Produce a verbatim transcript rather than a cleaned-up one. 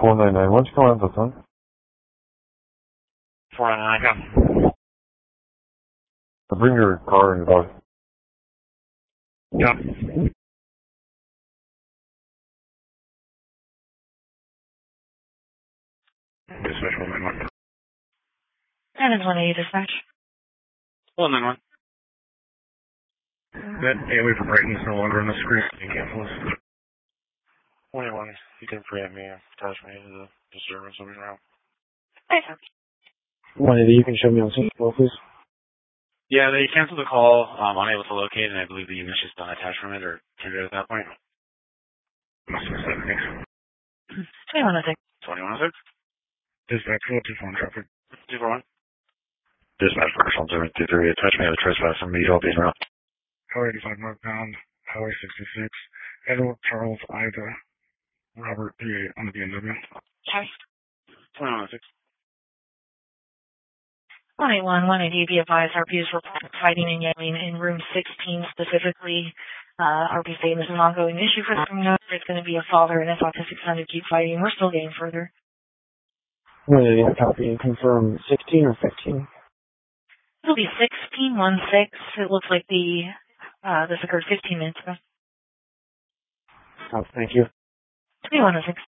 four nine nine, what's going on at the time? four nine nine, yeah. So bring your car and your dog. Yeah. Dispatch one nine one. That is one eighty dispatch. one nine one. That A W for Brighton is no longer on the screen. You can cancel this. twenty-one, you can preempt me, attach me to the disturbance over around. Thanks. one eighty, you can show me on Central, please. Yeah, they canceled the call, um, unable to locate, and I believe the unit's just unattached from it or turned it at that point. Must have seven, thanks. twenty-one oh six. twenty-one oh six? Dispatch four two four one traffic. two four one. Dispatch for one seven two three, attach me to the trespass from Meat Hope Route. Highway eighty-five northbound, Highway sixty-six, Edward Charles Ida, Robert P A on the B M W. Okay. twenty-one oh six. one eighty-one, one eighty, be advised, R P is reporting fighting and yelling in room sixteen specifically. Uh, R P saying this is an ongoing issue for them. There's going to be a father and his autistic son who keep fighting. We're still getting further. one eighty, copy and confirm sixteen or fifteen? It'll be sixteen one six. It looks like the, uh, this occurred fifteen minutes ago. Oh, thank you. twenty-one oh six.